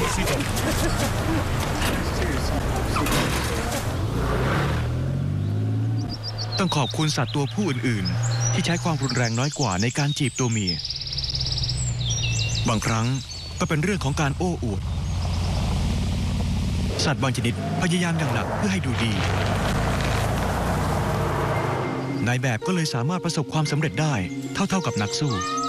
ต้องขอบคุณสัตว์ตัวผู้อื่นๆที่ใช้ความรุนแรงน้อยกว่าในการจีบตัวเมียบางครั้งก็เป็นเรื่องของการโอ้อวดสัตว์บางชนิดพยายามอย่างหนักเพื่อให้ดูดีนายแบบก็เลยสามารถประสบความสำเร็จได้เท่าๆกับนักสู้